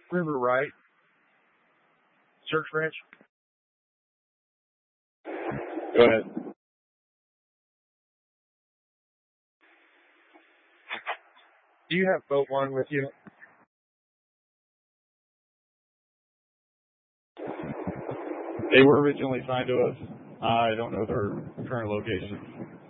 River Right, Search Ranch. Go ahead. Do you have Boat One with you? They were originally signed to us. I don't know their current location.